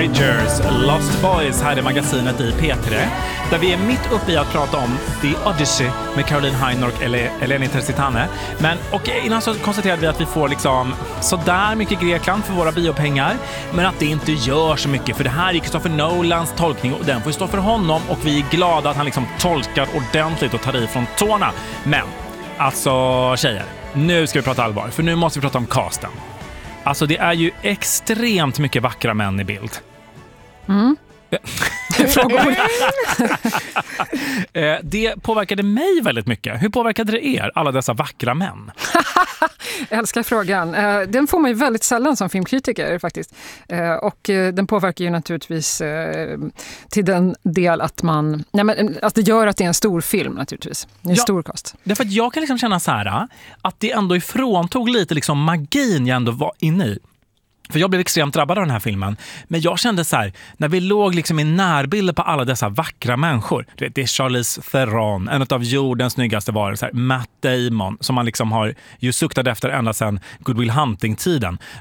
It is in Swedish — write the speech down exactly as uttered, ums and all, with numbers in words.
Voyagers, Lost Boys här i magasinet i P tre. Där vi är mitt uppe i att prata om The Odyssey med Caroline Heiner och Eleni Tersitane. Men och innan så konstaterade vi att vi får liksom sådär mycket Grekland för våra biopengar. Men att det inte gör så mycket, för det här är Christopher Nolans tolkning och den får stå för honom. Och vi är glada att han liksom tolkar ordentligt och tar i från tårna. Men, alltså tjejer, nu ska vi prata allvar. För nu måste vi prata om casten. Alltså det är ju extremt mycket vackra män i bild. Mm. Det påverkade mig väldigt mycket. Hur påverkade det er, alla dessa vackra män? Jag älskar frågan. Den får man ju väldigt sällan som filmkritiker faktiskt. Och den påverkar ju naturligtvis till den del att man... Nej, men, att det gör att det är en stor film naturligtvis. En ja, stor cast. Därför att jag kan liksom känna så här att det ändå ifråntog lite liksom magin jag ändå var inne i. För jag blev extremt drabbad av den här filmen. Men jag kände så här, när vi låg liksom i närbilder på alla dessa vackra människor. Du vet, det är Charlize Theron, en av jordens snyggaste varelser. Matt Damon, som man liksom har ju suktat efter ända sedan Good Will Hunting-tiden.